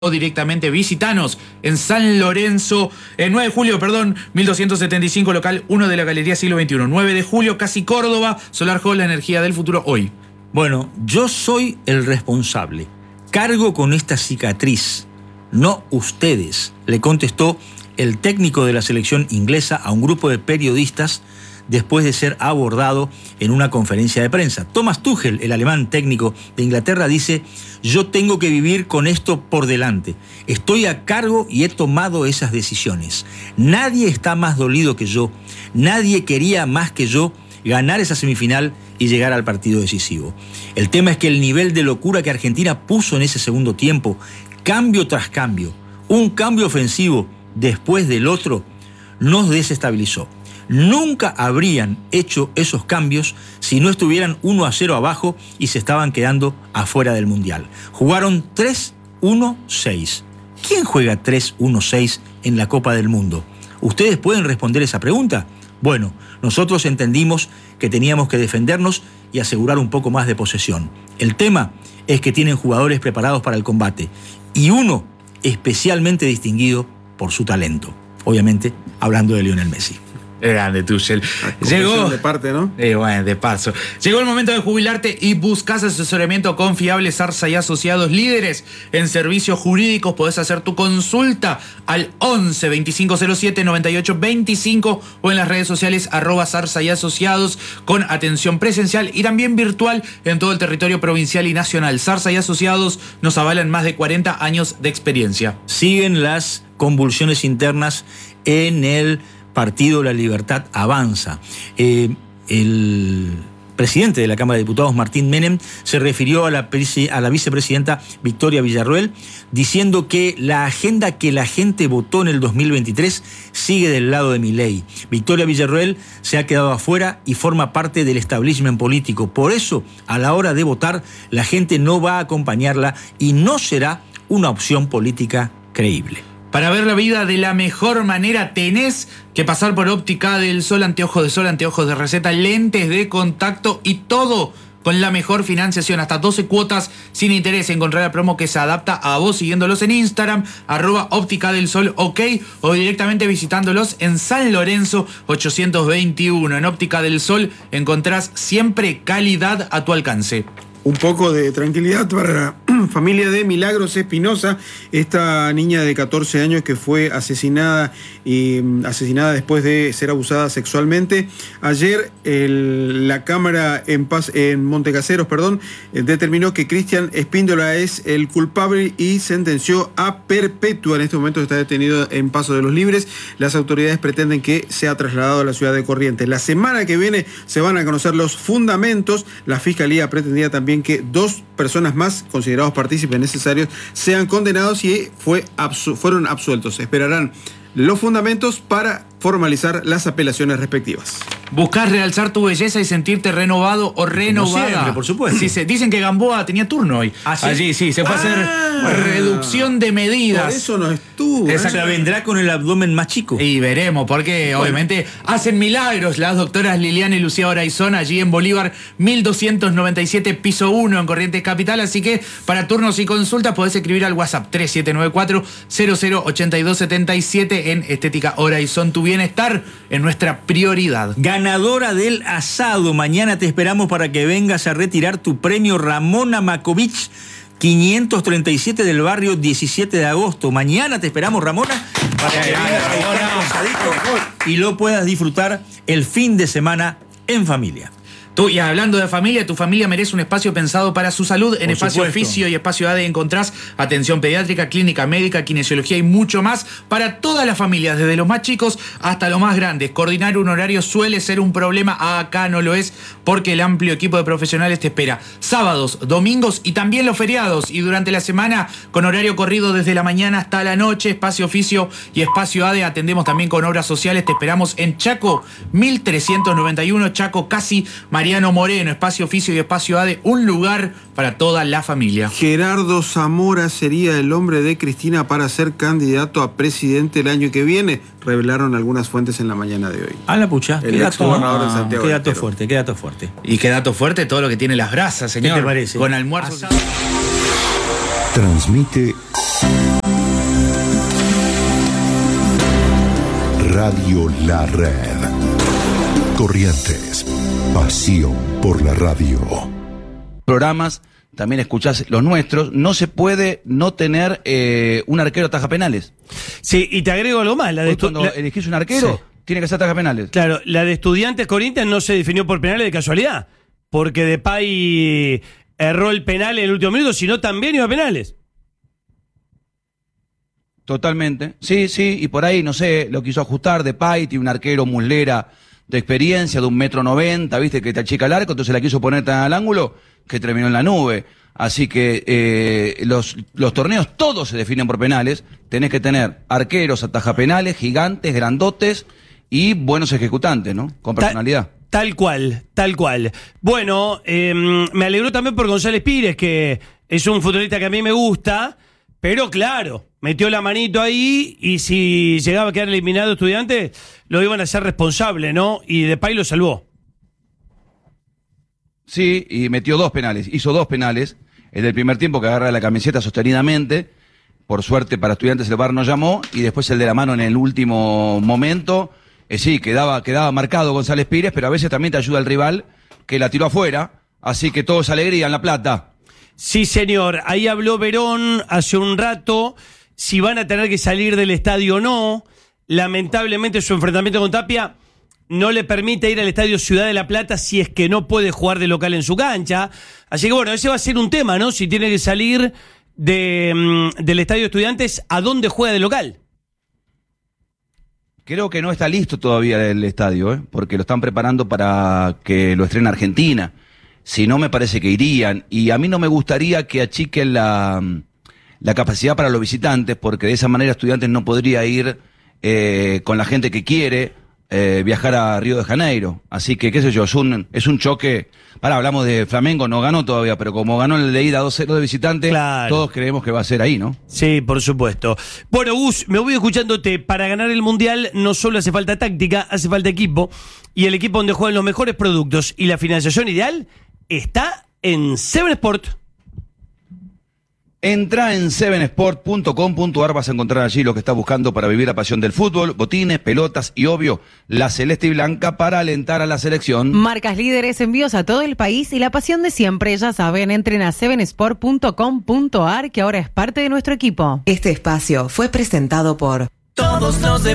o directamente visitanos en San Lorenzo, 9 de julio, 1275, local 1 de la Galería Siglo XXI. 9 de julio, casi Córdoba, Solar Hall, la energía del futuro hoy. Bueno, yo soy el responsable. Cargo con esta cicatriz, no ustedes, le contestó el técnico de la selección inglesa a un grupo de periodistas después de ser abordado en una conferencia de prensa. Thomas Tuchel, el alemán técnico de Inglaterra, dice: yo tengo que vivir con esto por delante. Estoy a cargo y he tomado esas decisiones. Nadie está más dolido que yo. Nadie quería más que yo ganar esa semifinal y llegar al partido decisivo. El tema es que el nivel de locura que Argentina puso en ese segundo tiempo, cambio tras cambio, un cambio ofensivo después del otro, nos desestabilizó. Nunca habrían hecho esos cambios si no estuvieran 1-0 abajo y se estaban quedando afuera del Mundial. Jugaron 3-1-6. ¿Quién juega 3-1-6 en la Copa del Mundo? ¿Ustedes pueden responder esa pregunta? Bueno, nosotros entendimos que teníamos que defendernos y asegurar un poco más de posesión. El tema es que tienen jugadores preparados para el combate y uno especialmente distinguido por su talento. Obviamente, hablando de Lionel Messi. Grande, Tuchel. Llegó de parte, ¿no? Bueno, de paso. Llegó el momento de jubilarte y buscas asesoramiento confiable. Zarza y Asociados, líderes en servicios jurídicos. Podés hacer tu consulta al 11 2507 98 25 o en las redes sociales @Zarza y Asociados, con atención presencial y también virtual en todo el territorio provincial y nacional. Zarza y Asociados nos avalan más de 40 años de experiencia. Siguen las convulsiones internas en el Partido La Libertad Avanza. El presidente de la Cámara de Diputados, Martín Menem, se refirió a la vicepresidenta Victoria Villarroel, diciendo que la agenda que la gente votó en el 2023 sigue del lado de Milei. Victoria Villarroel se ha quedado afuera y forma parte del establishment político. Por eso, a la hora de votar, la gente no va a acompañarla y no será una opción política creíble. Para ver la vida de la mejor manera tenés que pasar por Óptica del Sol, anteojos de sol, anteojos de receta, lentes de contacto y todo con la mejor financiación, hasta 12 cuotas sin interés. Encontrar la promo que se adapta a vos siguiéndolos en Instagram, @Óptica del Sol, ok, o directamente visitándolos en San Lorenzo 821. En Óptica del Sol encontrás siempre calidad a tu alcance. Un poco de tranquilidad para la familia de Milagros Espinosa, esta niña de 14 años que fue asesinada después de ser abusada sexualmente. Ayer la Cámara en Montecaseros, determinó que Cristian Espíndola es el culpable y sentenció a perpetua. En este momento está detenido en Paso de los Libres. Las autoridades pretenden que sea trasladado a la ciudad de Corrientes. La semana que viene se van a conocer los fundamentos. La Fiscalía pretendía también que 2 personas más considerados partícipes necesarios sean condenados y fueron absueltos. Esperarán los fundamentos para formalizar las apelaciones respectivas. ¿Buscás realzar tu belleza y sentirte renovado o renovada? Como siempre, por supuesto. Sí, dicen que Gamboa tenía turno hoy. ¿Ah, sí? Allí sí, se fue a hacer reducción de medidas. Por eso no estuvo. O sea, vendrá con el abdomen más chico. Y veremos, porque obviamente hacen milagros las doctoras Liliana y Lucía Oraizón allí en Bolívar 1297, piso 1 en Corrientes Capital. Así que para turnos y consultas podés escribir al WhatsApp 3794 008277. En Estética Oraizón, tu bienestar en nuestra prioridad. Ganadora del asado, mañana te esperamos para que vengas a retirar tu premio Ramona Makovich 537 del barrio 17 de agosto. Mañana te esperamos, Ramona, para que vengas a buscar tu asadito y lo puedas disfrutar el fin de semana en familia. Y hablando de familia, tu familia merece un espacio pensado para su salud. En Espacio Fisio y Espacio ADE encontrás atención pediátrica, clínica médica, kinesiología y mucho más para todas las familias, desde los más chicos hasta los más grandes. Coordinar un horario suele ser un problema, acá no lo es, porque el amplio equipo de profesionales te espera sábados, domingos y también los feriados, y durante la semana con horario corrido desde la mañana hasta la noche. Espacio Fisio y Espacio ADE atendemos también con obras sociales. Te esperamos en Chaco 1391, Chaco, casi Mariano Moreno. Espacio Fisio y Espacio ADE, un lugar para toda la familia. Gerardo Zamora sería el hombre de Cristina para ser candidato a presidente el año que viene, revelaron algunas fuentes en la mañana de hoy. A la pucha, el ex gobernador de Santiago. Qué dato fuerte, qué dato fuerte. Y qué dato fuerte todo lo que tiene las brasas, señor. ¿Qué te parece? Con almuerzo. Transmite Radio La Red. Corrientes, pasión por la radio. Programas, también escuchás los nuestros, no se puede no tener un arquero ataja penales. Sí, y te agrego algo más. Cuando elegís un arquero, sí, tiene que ser ataja penales. Claro, la de Estudiantes Corinthians no se definió por penales de casualidad, porque Depay erró el penal en el último minuto, sino también iba a penales. Totalmente, sí, y por ahí, no sé, lo quiso ajustar Depay, tiene un arquero muslera de experiencia, de 1,90 m, viste, que te achica el arco, entonces la quiso poner tan al ángulo que terminó en la nube. Así que los torneos todos se definen por penales. Tenés que tener arqueros, atajapenales, gigantes, grandotes y buenos ejecutantes, ¿no? Con personalidad. Tal cual. Bueno, me alegró también por González Pires, que es un futbolista que a mí me gusta, pero claro, metió la manito ahí y si llegaba a quedar eliminado Estudiantes, lo iban a hacer responsable, ¿no? Y Depay lo salvó. Sí, y metió hizo dos penales. El del primer tiempo que agarra la camiseta sostenidamente. Por suerte para Estudiantes el VAR no llamó. Y después el de la mano en el último momento. Sí, quedaba marcado González Pires, pero a veces también te ayuda el rival que la tiró afuera. Así que todo es alegría en La Plata. Sí, señor. Ahí habló Verón hace un rato. Si van a tener que salir del estadio o no. Lamentablemente su enfrentamiento con Tapia no le permite ir al estadio Ciudad de La Plata si es que no puede jugar de local en su cancha. Así que bueno, ese va a ser un tema, ¿no? Si tiene que salir del estadio Estudiantes, ¿a dónde juega de local? Creo que no está listo todavía el estadio, porque lo están preparando para que lo estrene Argentina. Si no, me parece que irían. Y a mí no me gustaría que achiquen la capacidad para los visitantes, porque de esa manera Estudiantes no podría ir con la gente que quiere viajar a Río de Janeiro. Así que, qué sé yo, es un choque. Hablamos de Flamengo, no ganó todavía, pero como ganó el de ida 2-0 de visitante, claro, todos creemos que va a ser ahí, ¿no? Sí, por supuesto. Bueno, Gus, me voy escuchándote. Para ganar el Mundial no solo hace falta táctica, hace falta equipo. Y el equipo donde juegan los mejores productos y la financiación ideal está en Seven Sport. Entra en sevensport.com.ar, vas a encontrar allí lo que estás buscando para vivir la pasión del fútbol, botines, pelotas y obvio, la celeste y blanca para alentar a la selección. Marcas líderes, envíos a todo el país y la pasión de siempre, ya saben, entren a sevensport.com.ar que ahora es parte de nuestro equipo. Este espacio fue presentado por Todos los